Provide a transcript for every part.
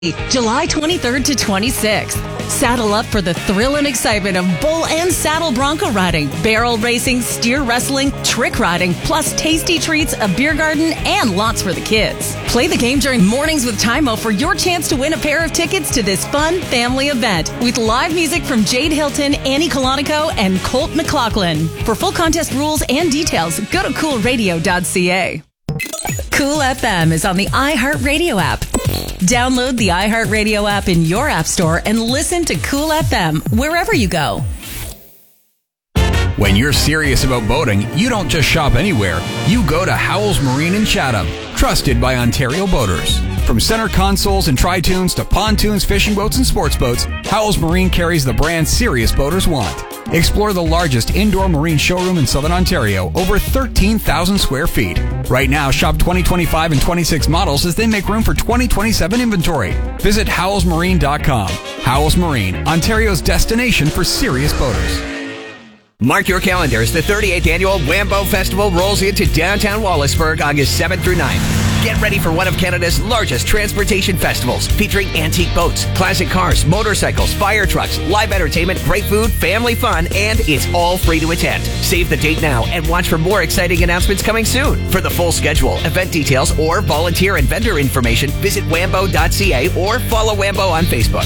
July 23rd to 26th. Saddle up for the thrill and excitement of bull and saddle bronco riding, barrel racing, steer wrestling, trick riding, plus tasty treats, a beer garden, and lots for the kids. Play the game during Mornings with Tymo for your chance to win a pair of tickets to this fun family event with live music from Jade Hilton, Annie Colonico, and Colt McLaughlin. For full contest rules and details, go to coolradio.ca. Cool FM is on the iHeartRadio app. Download the iHeartRadio app in your app store and listen to Cool FM wherever you go. When you're serious about boating, you don't just shop anywhere. You go to Howells Marine in Chatham, trusted by Ontario boaters. From center consoles and tri-tunes to pontoons, fishing boats, and sports boats, Howells Marine carries the brand serious boaters want. Explore the largest indoor marine showroom in Southern Ontario, over 13,000 square feet. Right now, shop 2025 and 26 models as they make room for 2027 inventory. Visit howellsmarine.com. Howells Marine, Ontario's destination for serious boaters. Mark your calendars. The 38th Annual Wambo Festival rolls into downtown Wallaceburg August 7th through 9th. Get ready for one of Canada's largest transportation festivals, featuring antique boats, classic cars, motorcycles, fire trucks, live entertainment, great food, family fun, and it's all free to attend. Save the date now and watch for more exciting announcements coming soon. For the full schedule, event details, or volunteer and vendor information, visit wambo.ca or follow Wambo on Facebook.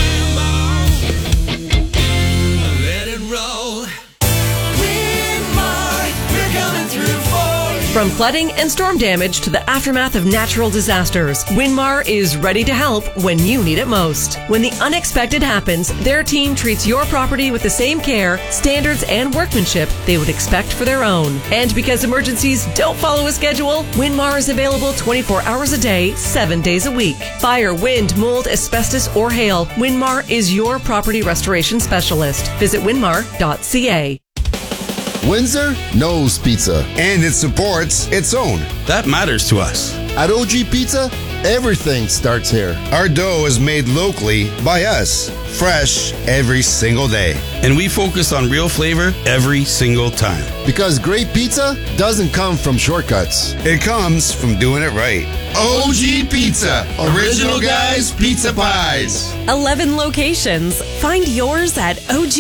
From flooding and storm damage to the aftermath of natural disasters, Winmar is ready to help when you need it most. When the unexpected happens, their team treats your property with the same care, standards, and workmanship they would expect for their own. And because emergencies don't follow a schedule, Winmar is available 24 hours a day, 7 days a week. Fire, wind, mold, asbestos, or hail, Winmar is your property restoration specialist. Visit winmar.ca. Windsor knows pizza. And it supports its own. That matters to us. At OG Pizza, everything starts here. Our dough is made locally by us, fresh every single day. And we focus on real flavor every single time. Because great pizza doesn't come from shortcuts. It comes from doing it right. OG Pizza, Original Guys Pizza Pies. 11 locations. Find yours at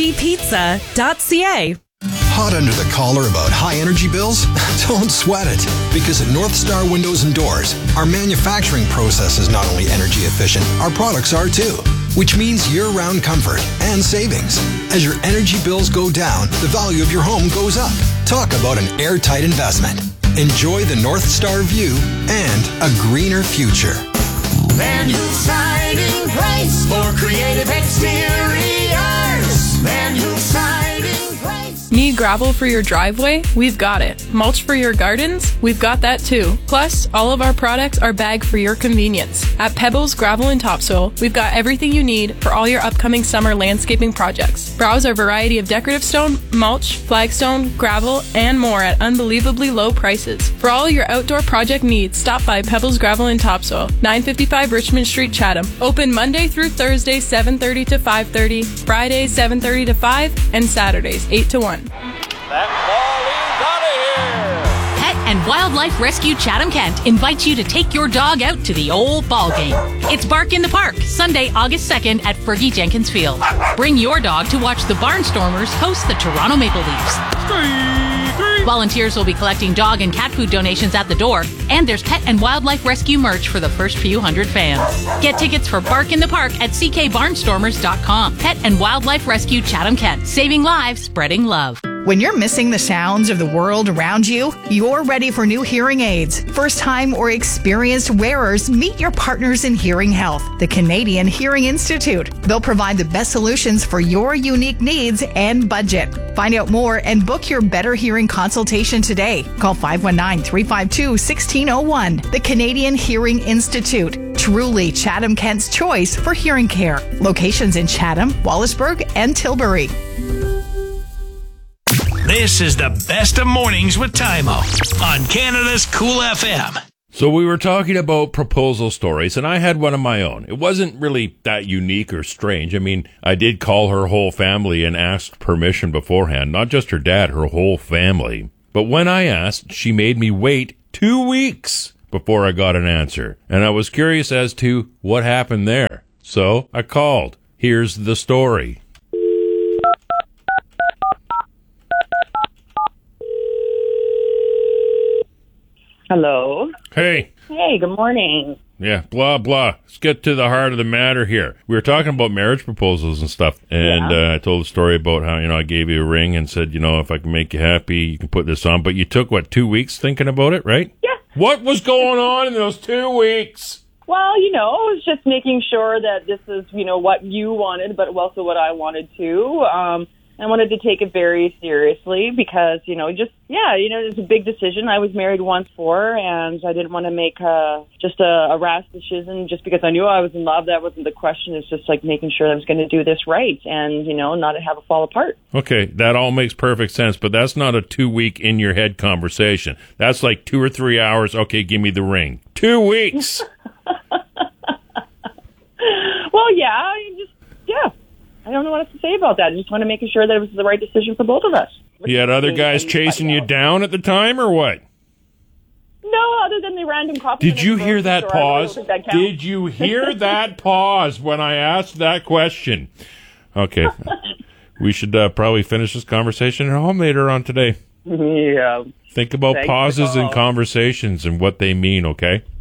ogpizza.ca. Hot under the collar about high energy bills? Don't sweat it, because at North Star Windows and Doors, our manufacturing process is not only energy efficient, our products are too, which means year-round comfort and savings. As your energy bills go down, the value of your home goes up. Talk about an airtight investment. Enjoy the North Star view and a greener future. Van Hool Siding Price for creative exteriors. Van Hool Siding Price. Need gravel for your driveway? We've got it. Mulch for your gardens? We've got that too. Plus, all of our products are bagged for your convenience. At Pebbles Gravel and Topsoil, we've got everything you need for all your upcoming summer landscaping projects. Browse our variety of decorative stone, mulch, flagstone, gravel, and more at unbelievably low prices. For all your outdoor project needs, stop by Pebbles Gravel and Topsoil, 955 Richmond Street, Chatham. Open Monday through Thursday, 7:30 to 5:30, Fridays, 7:30 to 5, and Saturdays, 8 to 1. That ball is out of here! Pet and Wildlife Rescue Chatham-Kent invites you to take your dog out to the old ball game. It's Bark in the Park, Sunday, August 2nd at Fergie Jenkins Field. Bring your dog to watch the Barnstormers host the Toronto Maple Leafs. Volunteers will be collecting dog and cat food donations at the door, and there's pet and wildlife rescue merch for the first few hundred fans. Get tickets for Bark in the Park at ckbarnstormers.com. Pet and Wildlife Rescue Chatham-Kent, saving lives, spreading love. When you're missing the sounds of the world around you, you're ready for new hearing aids. First-time or experienced wearers, meet your partners in hearing health, the Canadian Hearing Institute. They'll provide the best solutions for your unique needs and budget. Find out more and book your better hearing consultation today. Call 519-352-1601. The Canadian Hearing Institute. Truly Chatham-Kent's choice for hearing care. Locations in Chatham, Wallaceburg, and Tilbury. This is the best of mornings with Tymo on Canada's Cool FM. So we were talking about proposal stories, and I had one of my own. It wasn't really that unique or strange. I mean, I did call her whole family and asked permission beforehand, not just her dad, her whole family. But when I asked, she made me wait 2 weeks before I got an answer. And I was curious as to what happened there. So I called. Here's the story. Hello. Hey. Hey, good morning. Yeah, blah, blah. Let's get to the heart of the matter here. We were talking about marriage proposals and stuff, and I told a story about how, I gave you a ring and said, if I can make you happy, you can put this on. But you took, 2 weeks thinking about it, right? Yeah. What was going on in those 2 weeks? Well, it was just making sure that this is, what you wanted, but also what I wanted too. I wanted to take it very seriously because, it's a big decision. I was married once before, and I didn't want to make just a rash decision just because I knew I was in love. That wasn't the question. It's just like making sure I was going to do this right and, not have it fall apart. Okay, that all makes perfect sense, but that's not a 2 week in your head conversation. That's like 2 or 3 hours. Okay, give me the ring. 2 weeks. Well, yeah. I don't know what else to say about that. I just want to make sure that it was the right decision for both of us. You had other guys chasing you down at the time, or what? No, other than the random compliment. Did you hear that pause? Did you hear that pause when I asked that question? Okay. We should probably finish this conversation at home later on today. Yeah. Think about pauses in conversations and what they mean, okay?